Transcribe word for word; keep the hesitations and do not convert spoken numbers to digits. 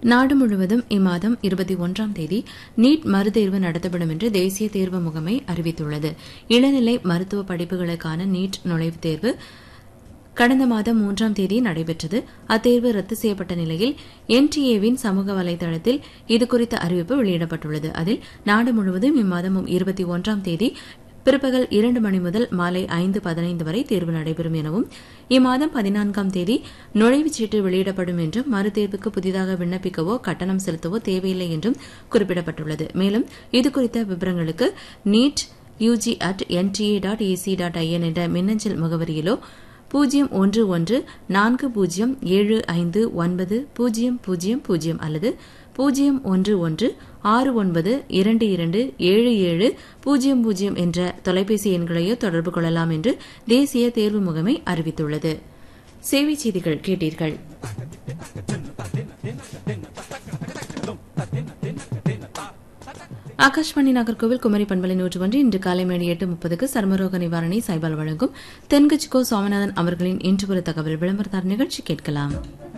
நாடு முழுவதும் இம்மாதம் இருபத்தி ஒன்றாம் தேதி நீட் மறுதேர்வு நடத்தப்படும் என்று தேசிய தேர்வு முகமை அறிவித்துள்ளது. இளநிலை மருத்துவ படிப்புகளுக்கான நீட் நுழைவுத் தேர்வு கடந்த மாதம் மூன்றாம் தேதி நடைபெற்றது. அத்தேர்வு ரத்து செய்யப்பட்ட நிலையில் என்டிஏவின் சமூக வலைதளத்தில் இதுகுறித்த அறிவிப்பு வெளியிடப்பட்டுள்ளது. அதில் நாடு முழுவதும் இம்மாதம் இருபத்தி ஒன்றாம் தேதி பிற்பகல் இரண்டு மணி முதல் மாலை ஐந்து பதினைந்து வரை தேர்வு நடைபெறும் எனவும் இம்மாதம் பதினான்காம் தேதி நுழைவுச் சீட்டு வெளியிடப்படும் என்றும் மறுதேர்வுக்கு புதிதாக விண்ணப்பிக்கவோ கட்டணம் செலுத்தவோ தேவையில்லை என்றும் குறிப்பிடப்பட்டுள்ளது. மேலும் இதுகுறித்த விவரங்களுக்கு NEET UG at NDA dot AC dot IN என்ற மின்னஞ்சல் முகவரியிலோ பூஜ்ஜியம் ஒன்று ஒன்று நான்கு பூஜ்ஜியம் ஏழு ஐந்து ஒன்பது பூஜ்ஜியம் பூஜ்ஜியம் பூஜ்ஜியம் அல்லது பூஜ்ஜியம் ஒன்று ஒன்று ஆறு ஒன்பது இரண்டு இரண்டு ஏழு ஏழு பூஜ்ஜியம் பூஜ்ஜியம் என்ற தொலைபேசி எண்களையோ தொடர்பு கொள்ளலாம் என்று தேசிய தேர்வு முகமை அறிவித்துள்ளது. சேவை செய்திகள் கேட்டீர்கள். ஆகாஷ்வாணி நாகர்கோவில் குமரி பண்பலை நூற்று ஒன்று இன்று காலை மணி எட்டு முப்பதுக்கு சர்மரோக நிவாரணி சைபால் வழங்கும் தென்கட்சிக்கோ சுவாமிநாதன் அவர்களின் இன்று ஒரு தகவல் விளம்பரத்தார் நிகழ்ச்சி கேட்கலாம்.